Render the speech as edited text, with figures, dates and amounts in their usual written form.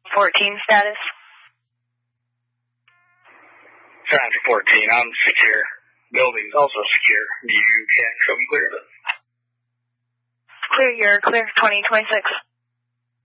14 status. Traffic 14, I'm secure. Building's also secure. You can show me clear of it. Clear, you're clear 2026.